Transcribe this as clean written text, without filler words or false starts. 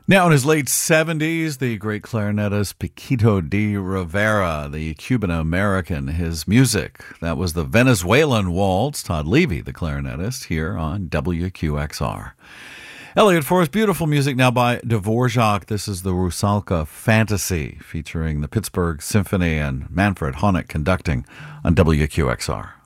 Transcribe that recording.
Now in his late 70s, the great clarinetist Paquito de Rivera, the Cuban-American, his music, that was the Venezuelan Waltz, Todd Levy, the clarinetist, here on WQXR. Elliot Forrest, beautiful music now by Dvorak. This is the Rusalka Fantasy, featuring the Pittsburgh Symphony and Manfred Honeck conducting on WQXR.